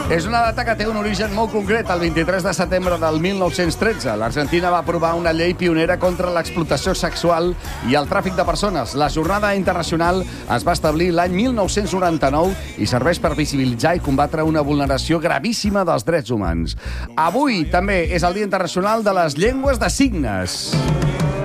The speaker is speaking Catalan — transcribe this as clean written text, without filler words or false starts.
És una data que té un origen molt concret. El 23 de setembre del 1913, l'Argentina va aprovar una llei pionera contra l'explotació sexual i el tràfic de persones. La jornada internacional es va establir l'any 1999 i serveix per visibilitzar i combatre una vulneració gravíssima dels drets humans. Avui també és el Dia Internacional de les Llengües de Signes.